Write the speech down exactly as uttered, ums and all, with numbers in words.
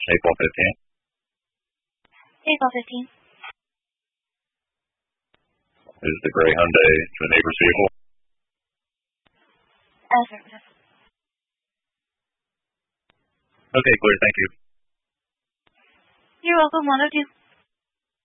April fifteenth. April fifteenth. Is the gray Hyundai the neighbor's vehicle? Affirmative. Okay, clear. Thank you. You're welcome. one oh two.